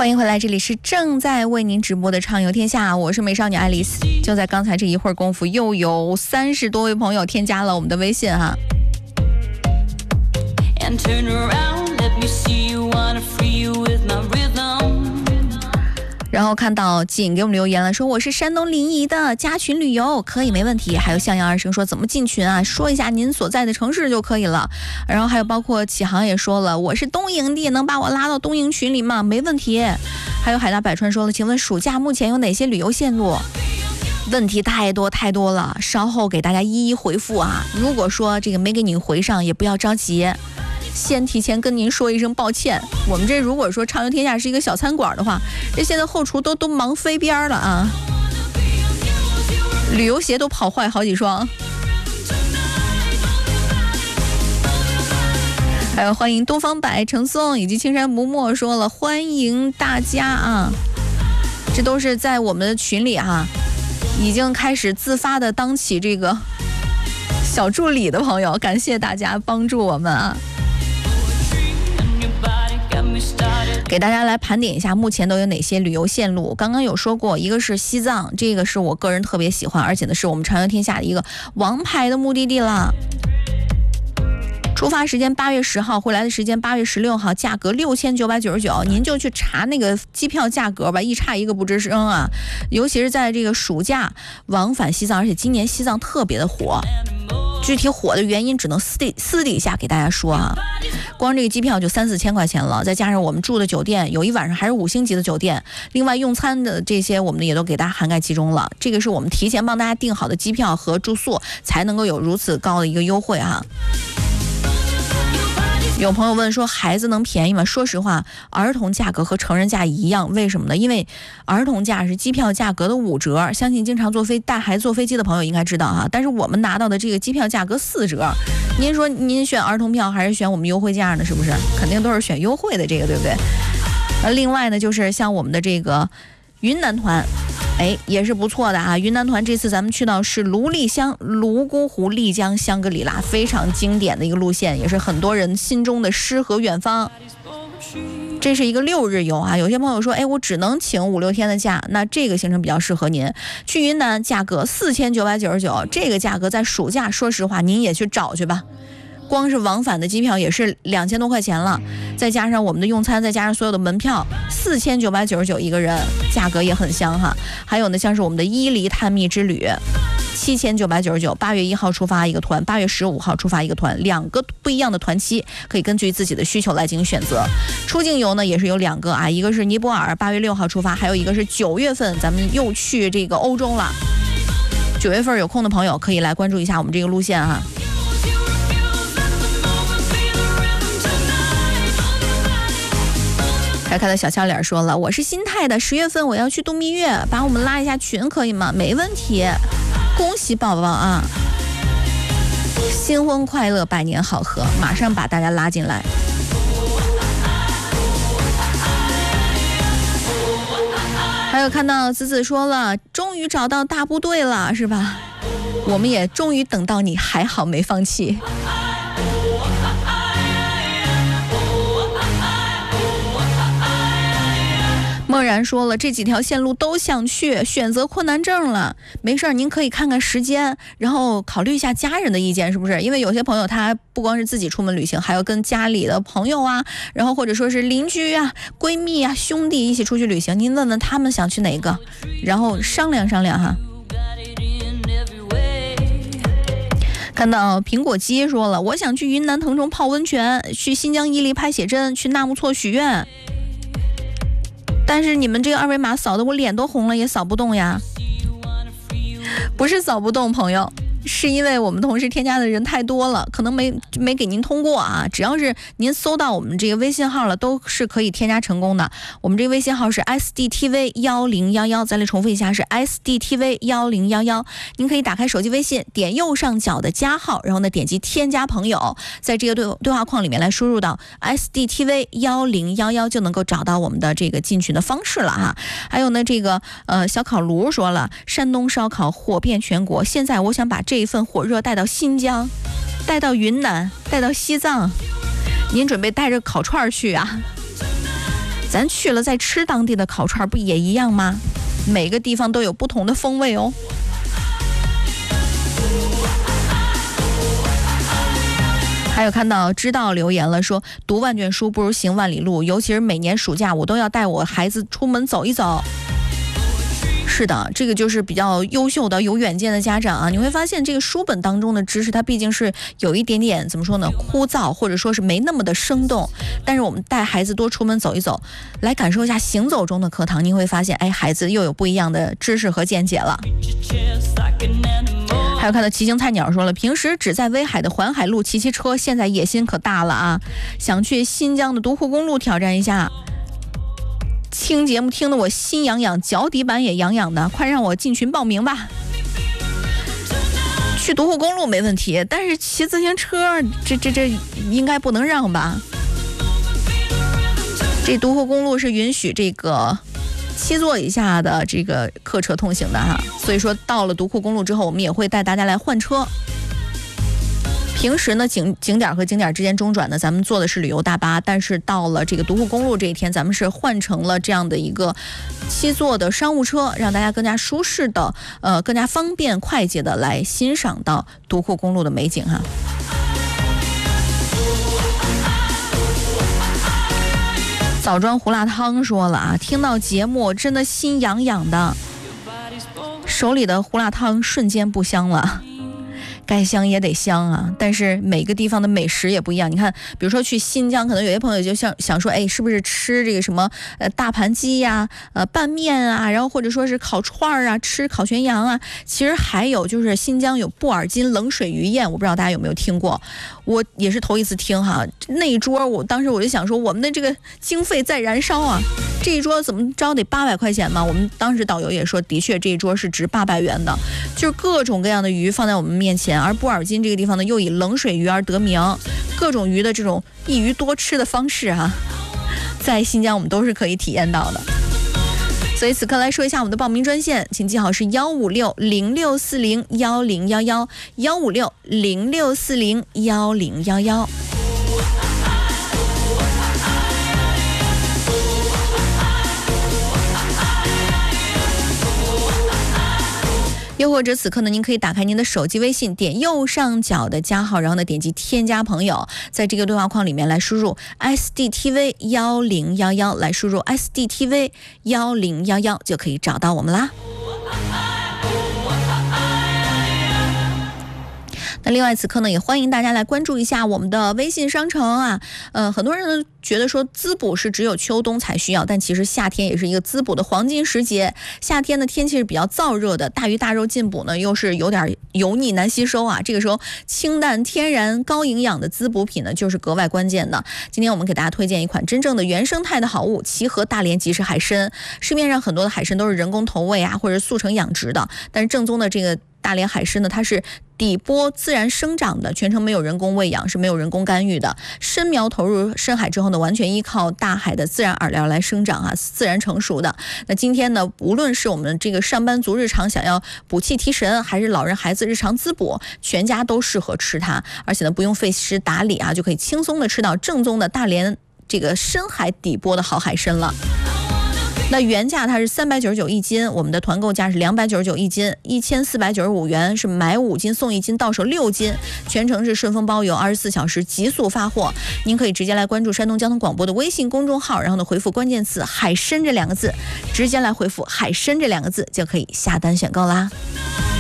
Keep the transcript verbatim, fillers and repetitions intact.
欢迎回来，这里是正在为您直播的畅游天下，我是美少女爱丽丝。就在刚才这一会儿功夫，又有三十多位朋友添加了我们的微信哈。然后看到锦给我们留言了，说我是山东临沂的，加群旅游可以没问题。还有向阳二生说怎么进群啊，说一下您所在的城市就可以了。然后还有包括启航也说了，我是东营的，能把我拉到东营群里吗？没问题。还有海大百川说了，请问暑假目前有哪些旅游线路？问题太多太多了，稍后给大家一一回复啊。如果说这个没给您回上，也不要着急，先提前跟您说一声抱歉。我们这如果说畅游天下是一个小餐馆的话，这现在后厨都都忙飞边了啊，旅游鞋都跑坏好几双。还有欢迎东方百程颂以及青山不墨说了，欢迎大家啊，这都是在我们的群里啊已经开始自发的当起这个小助理的朋友，感谢大家帮助我们啊。给大家来盘点一下目前都有哪些旅游线路。刚刚有说过，一个是西藏，这个是我个人特别喜欢，而且呢是我们畅游天下的一个王牌的目的地了。出发时间八月十号，回来的时间八月十六号，价格六千九百九十九，您就去查那个机票价格吧，一差一个不吱声啊！尤其是在这个暑假往返西藏，而且今年西藏特别的火，具体火的原因只能私底私底下给大家说啊。光这个机票就三四千块钱了，再加上我们住的酒店，有一晚上还是五星级的酒店，另外用餐的这些我们也都给大家涵盖其中了。这个是我们提前帮大家订好的机票和住宿，才能够有如此高的一个优惠哈。有朋友问说孩子能便宜吗？说实话，儿童价格和成人价一样，为什么呢？因为儿童价是机票价格的五折，相信经常坐飞带孩子坐飞机的朋友应该知道哈。但是我们拿到的这个机票价格四折，您说您选儿童票还是选我们优惠价呢？是不是？肯定都是选优惠的这个，对不对？呃，另外呢，就是像我们的这个云南团，哎，也是不错的啊！云南团这次咱们去到是卢丽香、泸沽湖、丽江、香格里拉，非常经典的一个路线，也是很多人心中的诗和远方。这是一个六日游啊，有些朋友说，哎，我只能请五六天的假，那这个行程比较适合您。去云南价格四千九百九十九，这个价格在暑假，说实话您也去找去吧。光是往返的机票也是两千多块钱了，再加上我们的用餐，再加上所有的门票，四千九百九十九一个人，价格也很香哈。还有呢，像是我们的伊犁探秘之旅，七千九百九十九，八月一号出发一个团，八月十五号出发一个团，两个不一样的团期，可以根据自己的需求来进行选择。出境游呢也是有两个啊，一个是尼泊尔，八月六号出发，还有一个是九月份，咱们又去这个欧洲了。九月份有空的朋友可以来关注一下我们这个路线哈。还看到小俏脸说了，我是新泰的，十月份我要去度蜜月，把我们拉一下群可以吗？没问题，恭喜宝宝啊，新婚快乐，百年好合，马上把大家拉进来。还有看到子子说了，终于找到大部队了，是吧？我们也终于等到你，还好没放弃。默然说了，这几条线路都想去，选择困难症了。没事儿，您可以看看时间，然后考虑一下家人的意见，是不是？因为有些朋友他不光是自己出门旅行，还要跟家里的朋友啊，然后或者说是邻居啊、闺蜜啊、兄弟一起出去旅行。您问问他们想去哪个，然后商量商量哈。看到苹果肌说了，我想去云南腾冲泡温泉，去新疆伊犁拍写真，去纳木错许愿。但是你们这个二维码扫的我脸都红了，也扫不动呀。不是扫不动，朋友，是因为我们同时添加的人太多了，可能没没给您通过啊。只要是您搜到我们这个微信号了，都是可以添加成功的。我们这个微信号是 S D T V 一零一一，再来重复一下是 S D T V 一零一一。您可以打开手机微信，点右上角的加号，然后呢点击添加朋友，在这个对对话框里面来输入到 S D T V 一零一一，就能够找到我们的这个进群的方式了哈。还有呢，这个呃小烤炉说了，山东烧烤火遍全国，现在我想把这一份火热带到新疆，带到云南，带到西藏。您准备带着烤串去啊？ 咱去了再吃当地的烤串不也一样吗？每个地方都有不同的风味哦。还有看到知道留言了，说读万卷书不如行万里路，尤其是每年暑假我都要带我孩子出门走一走。是的，这个就是比较优秀的有远见的家长啊。你会发现这个书本当中的知识它毕竟是有一点点怎么说呢，枯燥，或者说是没那么的生动，但是我们带孩子多出门走一走，来感受一下行走中的课堂，你会发现哎，孩子又有不一样的知识和见解了。还有看到骑行菜鸟说了，平时只在威海的环海路骑骑车，现在野心可大了啊，想去新疆的独库公路挑战一下。听节目听得我心痒痒，脚底板也痒痒的，快让我进群报名吧。去独库公路没问题，但是骑自行车这这这应该不能让吧。这独库公路是允许这个七座以下的这个客车通行的哈，所以说到了独库公路之后，我们也会带大家来换车。平时呢，景景点和景点之间中转呢，咱们坐的是旅游大巴，但是到了这个独库公路这一天，咱们是换成了这样的一个七座的商务车，让大家更加舒适的、呃，更加方便快捷的来欣赏到独库公路的美景哈。枣庄胡辣汤说了啊，听到节目真的心痒痒的，手里的胡辣汤瞬间不香了。该香也得香啊，但是每个地方的美食也不一样。你看，比如说去新疆，可能有些朋友就想想说，哎，是不是吃这个什么呃大盘鸡呀、呃拌面啊，然后或者说是烤串啊，吃烤全羊啊。其实还有就是新疆有布尔津冷水鱼宴，我不知道大家有没有听过，我也是头一次听哈。那一桌，我当时我就想说，我们的这个经费在燃烧啊，这一桌怎么着得八百块钱嘛？我们当时导游也说，的确这一桌是值八百元的，就是各种各样的鱼放在我们面前。而布尔津这个地方呢，又以冷水鱼而得名，各种鱼的这种一鱼多吃的方式啊，在新疆我们都是可以体验到的。所以此刻来说一下我们的报名专线，请记好是幺五六零六四零幺零幺幺幺五六零六四零幺零幺幺。又或者此刻呢，您可以打开您的手机微信，点右上角的加号，然后呢点击添加朋友，在这个对话框里面来输入 S D T V 幺零幺幺，来输入 S D T V 幺零幺幺就可以找到我们啦。那另外此刻呢，也欢迎大家来关注一下我们的微信商城啊。呃，很多人呢觉得说滋补是只有秋冬才需要，但其实夏天也是一个滋补的黄金时节。夏天的天气是比较燥热的，大鱼大肉进补呢又是有点油腻难吸收啊。这个时候清淡天然高营养的滋补品呢就是格外关键的。今天我们给大家推荐一款真正的原生态的好物——齐禾大连即食海参。市面上很多的海参都是人工投喂啊，或者速成养殖的，但是正宗的这个大连海参呢，它是底波自然生长的，全程没有人工喂养，是没有人工干预的。参苗投入深海之后呢，完全依靠大海的自然饵料来生长啊，自然成熟的。那今天呢，无论是我们这个上班族日常想要补气提神，还是老人孩子日常滋补，全家都适合吃它，而且呢，不用费时打理啊，就可以轻松的吃到正宗的大连这个深海底波的好海参了。那原价它是三百九十九一斤，我们的团购价是两百九十九一斤，一千四百九十五元是买五斤送一斤，到手六斤，全程是顺丰包邮，二十四小时极速发货。您可以直接来关注山东交通广播的微信公众号，然后呢回复关键词海参这两个字，直接来回复海参这两个字就可以下单选购啦。